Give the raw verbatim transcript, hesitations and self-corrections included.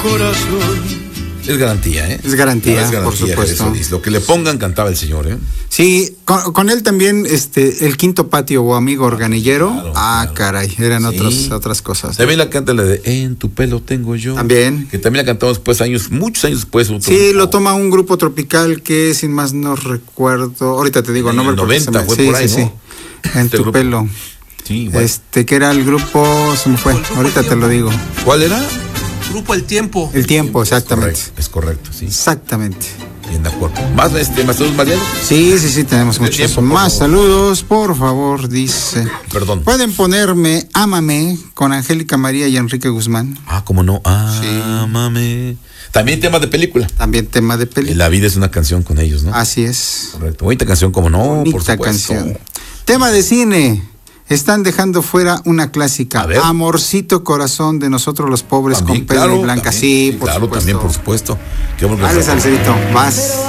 corazón. Es garantía, ¿eh? Es garantía, es garantía, por supuesto. Eso, lo que le pongan cantaba el señor, ¿eh? Sí, con, con él también, este, el Quinto Patio o Amigo Organillero. Claro, ah, claro. caray, eran Sí. otras, otras cosas. También la canta la de En tu pelo tengo yo. También. Que también la cantamos después, años, muchos años después. Otro Sí, grupo. lo toma un grupo tropical que, sin más no recuerdo, ahorita te digo, En no el me noventa fue sí, por ahí, sí, ¿no? sí. En Este tu grupo. pelo. Sí, bueno. Este, que era el grupo, se me fue, ahorita te lo digo. ¿Cuál era? Grupo El Tiempo. El Tiempo, exactamente. Es correcto, es correcto, sí. Exactamente. Bien, de acuerdo. ¿Más, este, más saludos, Mariano? Sí, sí, sí, tenemos De muchos tiempo, por más favor. saludos, por favor, dice. Perdón. Pueden ponerme Ámame con Angélica María y Enrique Guzmán. Ah, ¿cómo no? Ámame. También temas de película. También tema de película. La vida es una canción con ellos, ¿no? Así es. Correcto. Bonita canción, como no, por Bonita supuesto. canción. Tema de cine. Están dejando fuera una clásica. A ver. Amorcito Corazón de Nosotros los Pobres También, con Pedro claro, y Blanca. también, Sí, por claro, supuesto. también, por supuesto. Qué bueno que Dale, está- Salcerito, vas.